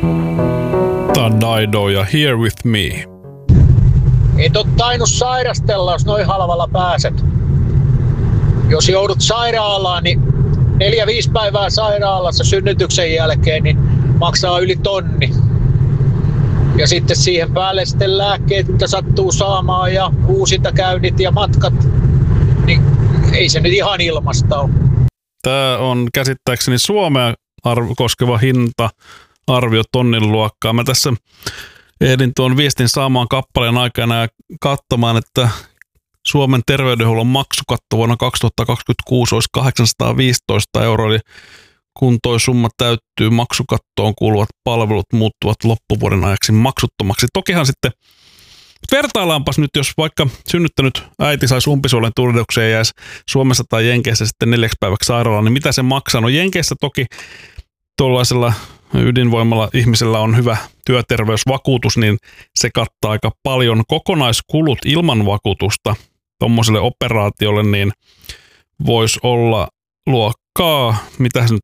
Tää on Dido ja Here With Me. Et oo tainnut sairastella, jos noin halvalla pääset. Jos joudut sairaalaan, niin 4-5 päivää sairaalassa synnytyksen jälkeen, niin maksaa yli 1 000. Ja sitten siihen päälle sitten lääkkeet, mitä sattuu saamaan ja uusintakäynnit ja matkat, niin ei se nyt ihan ilmasta ole. Tämä on käsittääkseni Suomea koskeva hinta-arvio tonnin luokkaa. Mä tässä ehdin tuon viestin saamaan kappaleen aikana ja katsomaan, että Suomen terveydenhuollon maksukatto vuonna 2026 olisi 815 €, eli kun toi summa täyttyy, maksukattoon kuuluvat palvelut muuttuvat loppuvuoden ajaksi maksuttomaksi. Tokihan sitten vertaillaanpas nyt, jos vaikka synnyttänyt äiti saisi umpisuolen tulehdukseen ja jäisi Suomessa tai Jenkeissä sitten 4 päiväksi sairaalaan, niin mitä se maksaa? No Jenkeissä toki tuollaisella ydinvoimalla ihmisellä on hyvä työterveysvakuutus, niin se kattaa aika paljon kokonaiskulut ilman vakuutusta tuommoiselle operaatiolle, niin voisi olla luokkaa, mitä se nyt